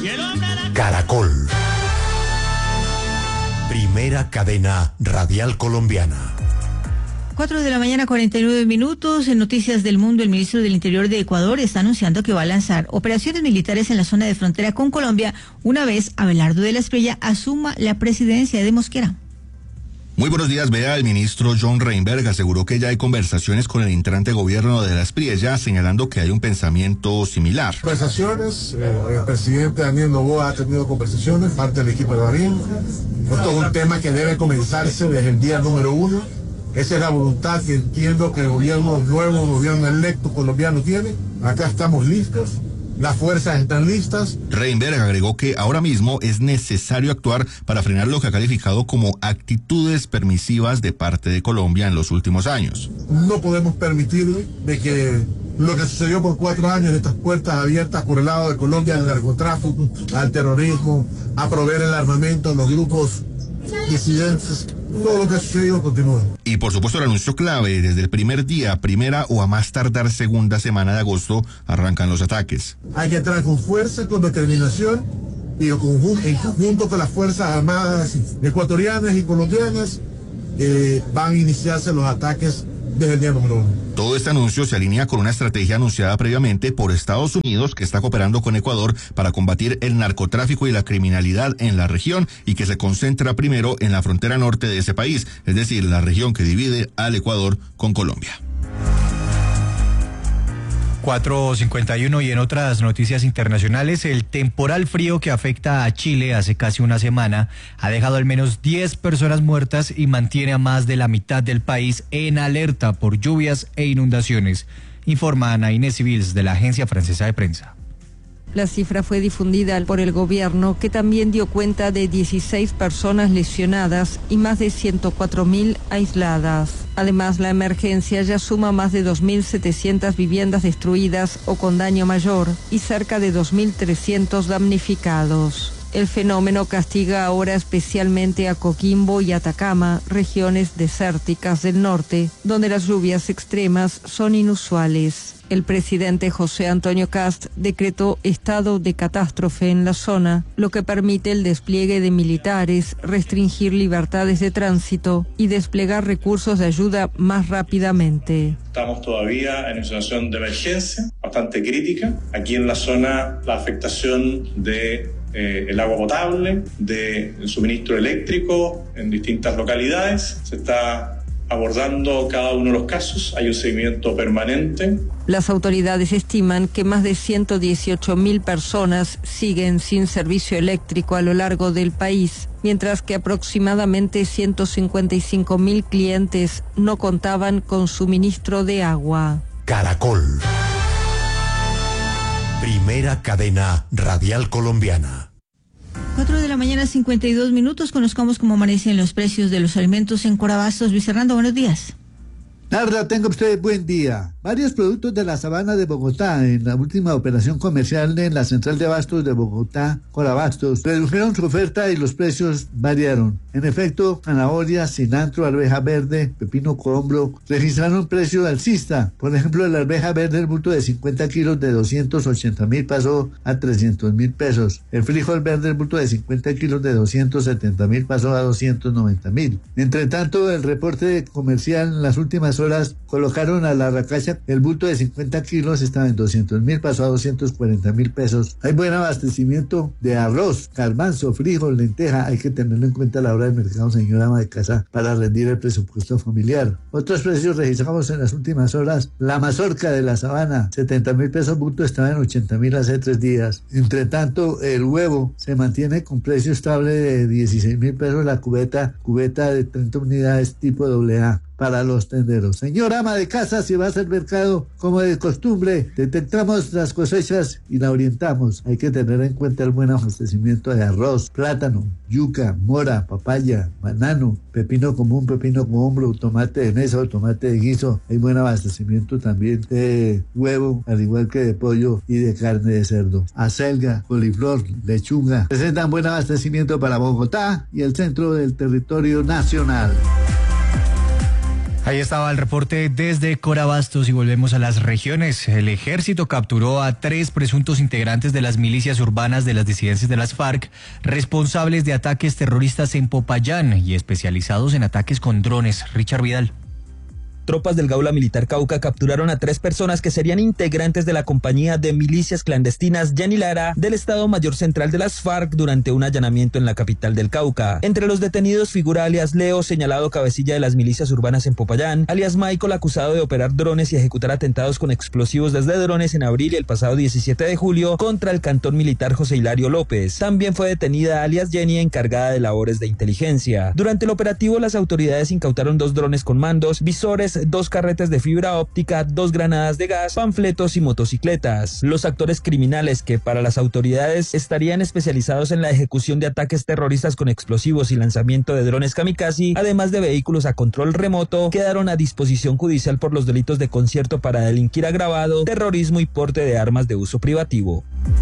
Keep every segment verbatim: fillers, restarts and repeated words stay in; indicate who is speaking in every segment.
Speaker 1: Caracol. Primera cadena radial colombiana.
Speaker 2: Cuatro de la mañana, cuarenta y nueve minutos. En Noticias del Mundo, el ministro del Interior de Ecuador está anunciando que va a lanzar operaciones militares en la zona de frontera con Colombia una vez Abelardo de la Espriella asuma la presidencia de Mosquera.
Speaker 3: Muy buenos días, Bea. El ministro John Reinberg aseguró que ya hay conversaciones con el entrante gobierno de la Espriella, señalando que hay un pensamiento similar.
Speaker 4: Conversaciones, eh, el presidente Daniel Noboa ha tenido conversaciones, parte del equipo de Darín. Esto es un tema que debe comenzarse desde el día número uno. Esa es la voluntad que entiendo que el gobierno nuevo, el gobierno electo colombiano tiene. Acá estamos listos. Las fuerzas están listas.
Speaker 3: Reinberg agregó que ahora mismo es necesario actuar para frenar lo que ha calificado como actitudes permisivas de parte de Colombia en los últimos años.
Speaker 4: No podemos permitir de que lo que sucedió por cuatro años, estas puertas abiertas por el lado de Colombia al narcotráfico, al terrorismo, a proveer el armamento a los grupos disidentes, todo lo que ha sucedido continúa.
Speaker 3: Y por supuesto el anuncio clave, desde el primer día, primera o a más tardar segunda semana de agosto, arrancan los ataques.
Speaker 4: Hay que entrar con fuerza, con determinación y en conjunto con las Fuerzas Armadas ecuatorianas y colombianas eh, van a iniciarse los ataques desde el día número uno.
Speaker 3: Todo este anuncio se alinea con una estrategia anunciada previamente por Estados Unidos, que está cooperando con Ecuador para combatir el narcotráfico y la criminalidad en la región y que se concentra primero en la frontera norte de ese país, es decir, la región que divide al Ecuador con Colombia.
Speaker 5: cuatro cincuenta y uno y en otras noticias internacionales, el temporal frío que afecta a Chile hace casi una semana ha dejado al menos diez personas muertas y mantiene a más de la mitad del país en alerta por lluvias e inundaciones, informa Ana Inés Civils de la Agencia Francesa de Prensa.
Speaker 6: La cifra fue difundida por el gobierno, que también dio cuenta de dieciséis personas lesionadas y más de ciento cuatro mil aisladas. Además, la emergencia ya suma más de dos mil setecientas viviendas destruidas o con daño mayor y cerca de dos mil trescientos damnificados. El fenómeno castiga ahora especialmente a Coquimbo y Atacama, regiones desérticas del norte, donde las lluvias extremas son inusuales. El presidente José Antonio Kast decretó estado de catástrofe en la zona, lo que permite el despliegue de militares, restringir libertades de tránsito y desplegar recursos de ayuda más rápidamente.
Speaker 7: Estamos todavía en una situación de emergencia bastante crítica. Aquí en la zona la afectación de eh, el agua potable, del suministro eléctrico en distintas localidades se está abordando cada uno de los casos. Hay un seguimiento permanente.
Speaker 6: Las autoridades estiman que más de ciento dieciocho mil personas siguen sin servicio eléctrico a lo largo del país, mientras que aproximadamente ciento cincuenta y cinco mil clientes no contaban con suministro de agua.
Speaker 1: Caracol. Primera cadena radial colombiana.
Speaker 2: Cuatro de la mañana, cincuenta y dos minutos. Conozcamos cómo amanecen los precios de los alimentos en Corabastos. Luis Fernando, buenos días.
Speaker 8: Narra, tenga usted buen día. Varios productos de la sabana de Bogotá en la última operación comercial en la central de abastos de Bogotá, Corabastos, redujeron su oferta y los precios variaron. En efecto, zanahoria, cilantro, arveja verde, pepino cohombro registraron precio alcista. Por ejemplo, la arveja verde, el bulto de cincuenta kilos de doscientos ochenta mil pasó a trescientos mil pesos. El frijol verde, el bulto de cincuenta kilos de doscientos setenta mil pasó a doscientos noventa mil. Entre tanto, el reporte comercial en las últimas horas colocaron a la racacha, el bulto de cincuenta kilos estaba en doscientos mil, pasó a doscientos cuarenta mil pesos. Hay buen abastecimiento de arroz, garbanzo, frijol, lenteja. Hay que tenerlo en cuenta a la hora del mercado, señora ama de casa, para rendir el presupuesto familiar. Otros precios registramos en las últimas horas. La mazorca de la sabana, setenta mil pesos bulto, estaba en ochenta mil hace tres días. Entre tanto, el huevo se mantiene con precio estable de dieciséis mil pesos la cubeta, cubeta de treinta unidades tipo doble A. Para los tenderos. Señora ama de casa, si vas al mercado como de costumbre, detectamos las cosechas y la orientamos. Hay que tener en cuenta el buen abastecimiento de arroz, plátano, yuca, mora, papaya, banano, pepino común, pepino cohombro, tomate de mesa o tomate de guiso. Hay buen abastecimiento también de huevo, al igual que de pollo y de carne de cerdo. Acelga, coliflor, lechuga. Presentan buen abastecimiento para Bogotá y el centro del territorio nacional.
Speaker 5: Ahí estaba el reporte desde Corabastos y volvemos a las regiones. El ejército capturó a tres presuntos integrantes de las milicias urbanas de las disidencias de las FARC, responsables de ataques terroristas en Popayán y especializados en ataques con drones. Richard Vidal.
Speaker 9: Tropas del Gaula Militar Cauca capturaron a tres personas que serían integrantes de la compañía de milicias clandestinas Yani Lara del Estado Mayor Central de las FARC durante un allanamiento en la capital del Cauca. Entre los detenidos figura alias Leo, señalado cabecilla de las milicias urbanas en Popayán, alias Michael, acusado de operar drones y ejecutar atentados con explosivos desde drones en abril y el pasado diecisiete de julio contra el cantón militar José Hilario López. También fue detenida alias Jenny, encargada de labores de inteligencia. Durante el operativo, las autoridades incautaron dos drones con mandos, visores, dos carretes de fibra óptica, dos granadas de gas, panfletos y motocicletas. Los actores criminales, que para las autoridades estarían especializados en la ejecución de ataques terroristas con explosivos y lanzamiento de drones kamikaze, además de vehículos a control remoto, quedaron a disposición judicial por los delitos de concierto para delinquir agravado, terrorismo y porte de armas de uso privativo.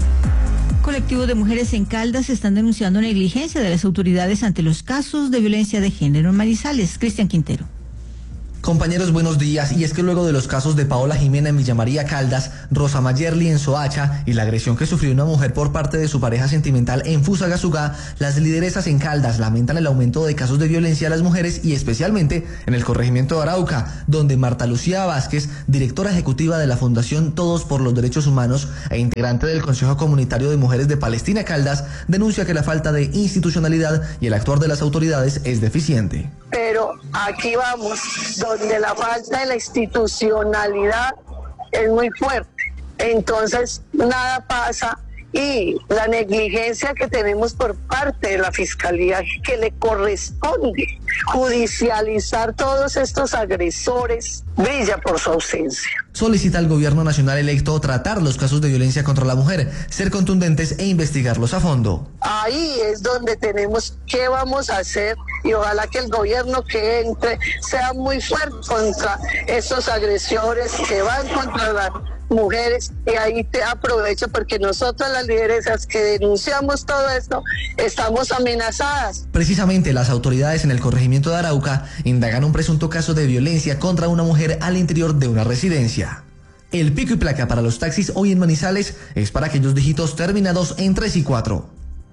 Speaker 2: Colectivos de mujeres en Caldas están denunciando negligencia de las autoridades ante los casos de violencia de género en Manizales. Cristian Quintero.
Speaker 10: Compañeros, buenos días. Y es que luego de los casos de Paola Jimena en Villa María Caldas, Rosa Mayerly en Soacha y la agresión que sufrió una mujer por parte de su pareja sentimental en Fusagasugá, las lideresas en Caldas lamentan el aumento de casos de violencia a las mujeres y especialmente en el corregimiento de Arauca, donde Marta Lucía Vázquez, directora ejecutiva de la Fundación Todos por los Derechos Humanos e integrante del Consejo Comunitario de Mujeres de Palestina Caldas, denuncia que la falta de institucionalidad y el actuar de las autoridades es deficiente.
Speaker 11: Pero aquí vamos, donde la falta de la institucionalidad es muy fuerte. Entonces, nada pasa y la negligencia que tenemos por parte de la Fiscalía, que le corresponde judicializar todos estos agresores, brilla por su ausencia.
Speaker 10: Solicita al gobierno nacional electo tratar los casos de violencia contra la mujer, ser contundentes e investigarlos a fondo.
Speaker 11: Ahí es donde tenemos qué vamos a hacer y ojalá que el gobierno que entre sea muy fuerte contra estos agresores que van contra las mujeres. Y ahí te aprovecho porque nosotros las lideresas que denunciamos todo esto estamos amenazadas.
Speaker 10: Precisamente las autoridades en el corregimiento de Arauca indagan un presunto caso de violencia contra una mujer al interior de una residencia. El pico y placa para los taxis hoy en Manizales es para aquellos dígitos terminados en tres y cuatro.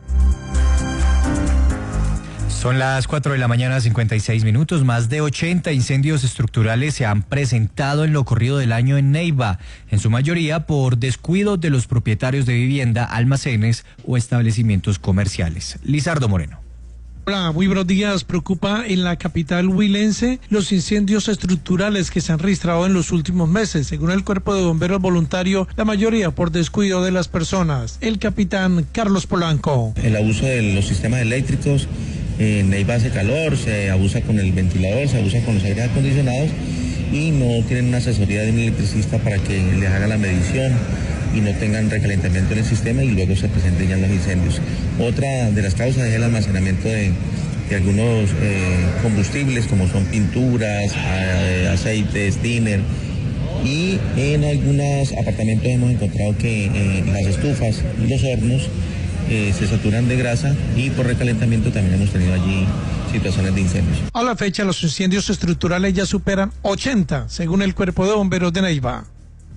Speaker 5: Son las cuatro de la mañana, cincuenta y seis minutos. Más de ochenta incendios estructurales se han presentado en lo corrido del año en Neiva, en su mayoría por descuido de los propietarios de vivienda, almacenes o establecimientos comerciales. Lizardo Moreno.
Speaker 12: Hola, muy buenos días. Preocupa en la capital huilense los incendios estructurales que se han registrado en los últimos meses. Según el Cuerpo de Bomberos Voluntario, la mayoría por descuido de las personas. El capitán Carlos Polanco.
Speaker 13: El abuso de los sistemas eléctricos, en Neiva hace calor, se abusa con el ventilador, se abusa con los aires acondicionados y no tienen una asesoría de un electricista para que les haga la medición y no tengan recalentamiento en el sistema y luego se presenten ya los incendios. Otra de las causas es el almacenamiento de, de algunos eh, combustibles como son pinturas, eh, aceites, thinner, y en algunos apartamentos hemos encontrado que eh, las estufas y los hornos eh, se saturan de grasa y por recalentamiento también hemos tenido allí situaciones de incendios.
Speaker 12: A la fecha los incendios estructurales ya superan ochenta, según el Cuerpo de Bomberos de Neiva.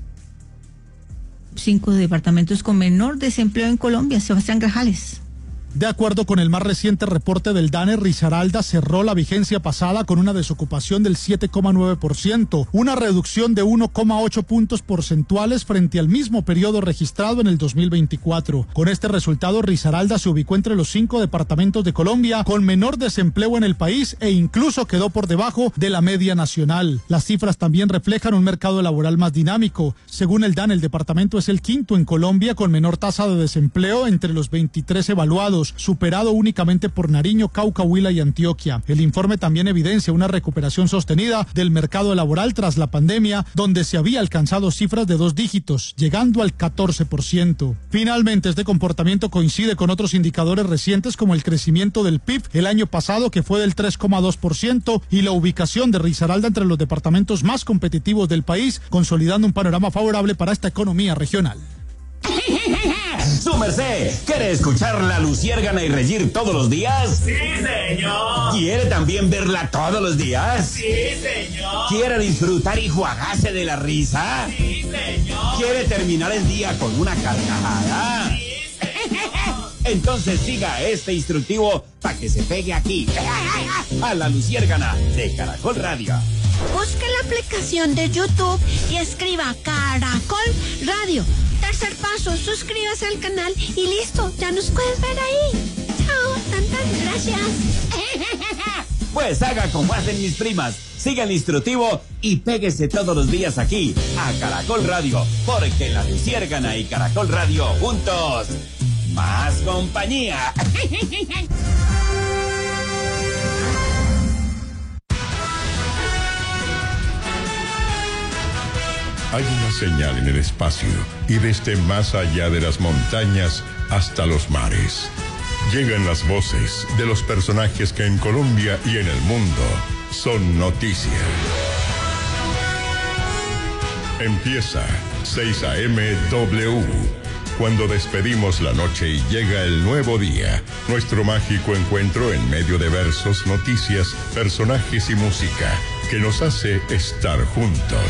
Speaker 2: Cinco departamentos con menor desempleo en Colombia. Sebastián Grajales.
Speaker 14: De acuerdo con el más reciente reporte del DANE, Risaralda cerró la vigencia pasada con una desocupación del siete coma nueve por ciento, una reducción de uno coma ocho puntos porcentuales frente al mismo periodo registrado en el dos mil veinticuatro. Con este resultado, Risaralda se ubicó entre los cinco departamentos de Colombia con menor desempleo en el país e incluso quedó por debajo de la media nacional. Las cifras también reflejan un mercado laboral más dinámico. Según el DANE, el departamento es el quinto en Colombia con menor tasa de desempleo entre los veintitrés evaluados, superado únicamente por Nariño, Cauca, Huila y Antioquia. El informe también evidencia una recuperación sostenida del mercado laboral tras la pandemia, donde se había alcanzado cifras de dos dígitos, llegando al catorce por ciento. Finalmente, este comportamiento coincide con otros indicadores recientes como el crecimiento del P I B el año pasado, que fue del tres coma dos por ciento, y la ubicación de Risaralda entre los departamentos más competitivos del país, consolidando un panorama favorable para esta economía regional.
Speaker 15: Su merced, ¿quiere escuchar la Luciérgana y reír todos los días?
Speaker 16: Sí, señor.
Speaker 15: ¿Quiere también verla todos los días?
Speaker 16: Sí, señor.
Speaker 15: ¿Quiere disfrutar y juagarse de la risa?
Speaker 16: Sí, señor.
Speaker 15: ¿Quiere terminar el día con una carcajada?
Speaker 16: Sí, señor.
Speaker 15: Entonces siga este instructivo para que se pegue aquí, a la Luciérgana de Caracol Radio.
Speaker 17: Busque la aplicación de YouTube y escriba Caracol Radio. Tercer paso, suscríbase al canal y listo, ya nos puedes ver ahí. Chao, tantas gracias.
Speaker 15: Pues haga como hacen mis primas, siga el instructivo y péguese todos los días aquí, a Caracol Radio, porque la Luciérgana y Caracol Radio juntos, más compañía.
Speaker 18: Hay una señal en el espacio y desde más allá de las montañas hasta los mares. Llegan las voces de los personajes que en Colombia y en el mundo son noticia. Empieza seis A M W. Cuando despedimos la noche y llega el nuevo día, nuestro mágico encuentro en medio de versos, noticias, personajes y música que nos hace estar juntos.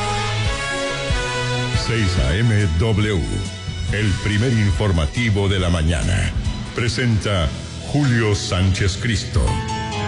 Speaker 18: seis A M W, el primer informativo de la mañana. Presenta Julio Sánchez Cristo.